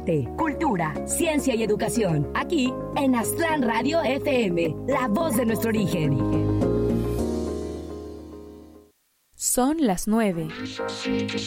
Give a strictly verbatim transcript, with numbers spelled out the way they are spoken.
arte, cultura, ciencia y educación. Aquí en Aztlán Radio F M, la voz de nuestro origen. Son las nueve.